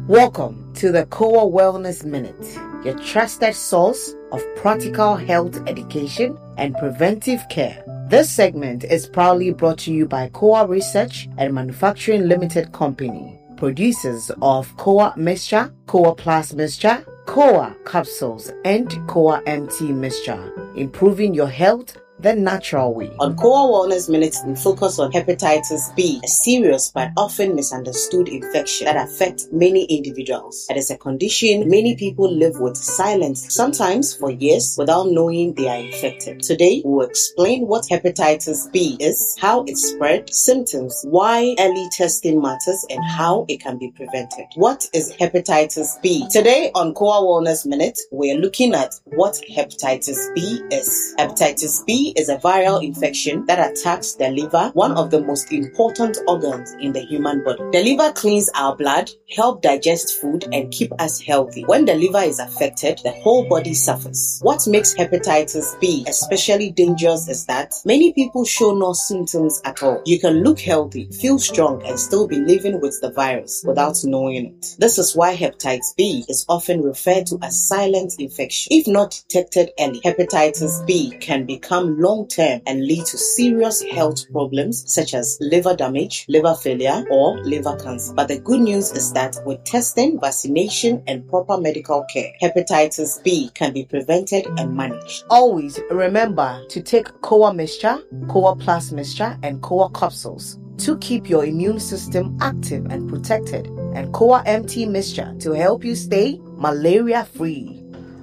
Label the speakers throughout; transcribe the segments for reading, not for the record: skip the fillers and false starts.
Speaker 1: Welcome to the Kowa Wellness Minute, your trusted source of practical health education and preventive care. This segment is proudly brought to you by Kowa Research and Manufacturing Limited Company, producers of Kowa Mixture, Kowa Plus Mixture, Kowa Capsules, and Kowa MT Mixture, improving your health the natural way.
Speaker 2: On Kowa Wellness Minute, we focus on hepatitis B, a serious but often misunderstood infection that affects many individuals. It is a condition many people live with silently, sometimes for years, without knowing they are infected. Today, we will explain what hepatitis B is, how it spreads, symptoms, why early testing matters, and how it can be prevented. What is hepatitis B? Today on Kowa Wellness Minute, we are looking at what hepatitis B is. Hepatitis B is a viral infection that attacks the liver, one of the most important organs in the human body. The liver cleans our blood, help digest food, and keep us healthy. When the liver is affected, the whole body suffers. What makes hepatitis B especially dangerous is that many people show no symptoms at all. You can look healthy, feel strong, and still be living with the virus without knowing it. This is why hepatitis B is often referred to as silent infection. If not detected early, hepatitis B can become long-term and lead to serious health problems such as liver damage, liver failure, or liver cancer. But the good news is that with testing, vaccination, and proper medical care, hepatitis B can be prevented and managed.
Speaker 1: Always remember to take Kowa Mixture, Kowa Plus Mixture, and Kowa Capsules to keep your immune system active and protected, and Kowa MT Mixture to help you stay malaria-free.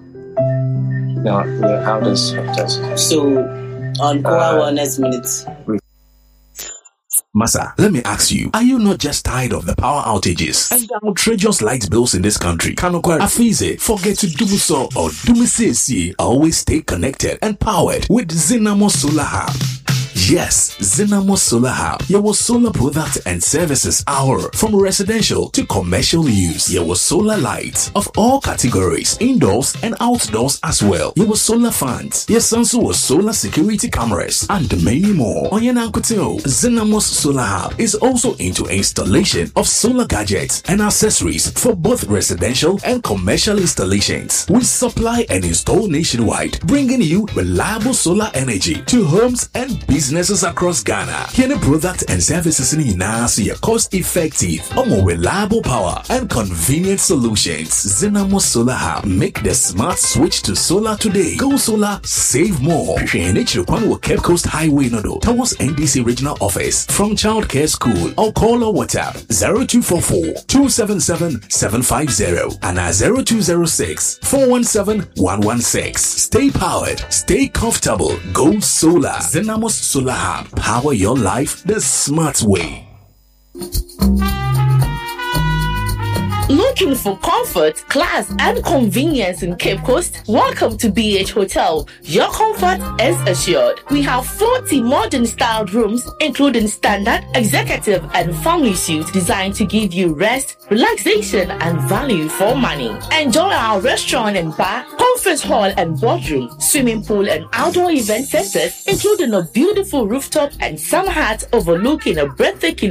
Speaker 3: Now, how does hepatitis?
Speaker 2: So, on Kowa Wellness Minute.
Speaker 4: Massa, let me ask you, are you not just tired of the power outages and the outrageous light bills in this country? Kanokwa Afize, forget to do so or do me say, always stay connected and powered with Zinamo Solar Hub. Yes, Zinamo Solar Hub. Your solar products and services are from residential to commercial use. Your solar lights of all categories, indoors and outdoors as well. Your solar fans. Yes, also solar security cameras and many more. Oyenankuteo, Zinamo Solar Hub is also into installation of solar gadgets and accessories for both residential and commercial installations. We supply and install nationwide, bringing you reliable solar energy to homes and businesses across Ghana. Any product and services in Nasi are cost effective, or more reliable power and convenient solutions. Zinamo Solar Hub. Make the smart switch to solar today. Go solar, save more. Cape Coast Highway Nodo towards NDC Regional Office from Childcare School, or call or WhatsApp 0244 277 750 and 0206 417 116. Stay powered, stay comfortable. Go solar. Zinamo Solar Hub. Power your life the smart way.
Speaker 5: Looking for comfort, class, and convenience in Cape Coast? Welcome to BH Hotel. Your comfort is assured. We have 40 modern-styled rooms, including standard, executive, and family suites designed to give you rest, relaxation, and value for money. Enjoy our restaurant and bar, conference hall and boardroom, swimming pool, and outdoor event centers, including a beautiful rooftop and summer hut overlooking a breathtaking